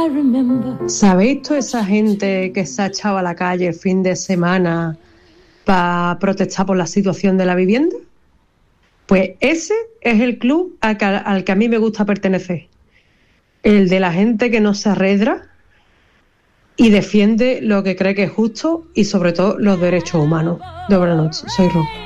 ¿Sabéis toda esa gente que se ha echado a la calle el fin de semana para protestar por la situación de la vivienda? Pues ese es el club al que a mí me gusta pertenecer. El de la gente que no se arredra y defiende lo que cree que es justo y sobre todo los derechos humanos. De buenas noches, soy Ro.